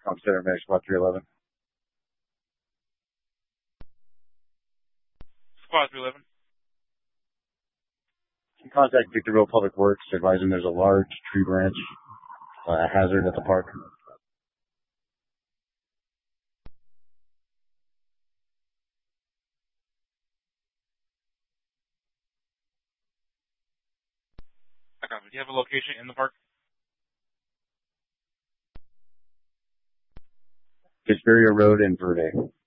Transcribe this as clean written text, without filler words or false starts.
Center Medic Squad 311. Squad 311. Contact Victorville Public Works, advising there's a large tree branch hazard at the park. I copy. Do you have a location in the park? Vesperia Road in Verde.